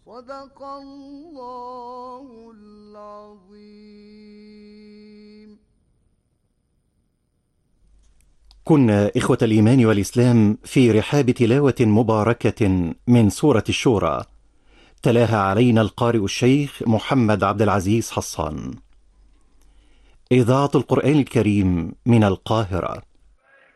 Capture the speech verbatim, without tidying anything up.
صدق الله العظيم. كنا إخوة الإيمان والإسلام في رحاب تلاوة مباركة من سورة الشورى، تلاها علينا القارئ الشيخ محمد عبد العزيز حصان. إذاعة القرآن الكريم من القاهرة.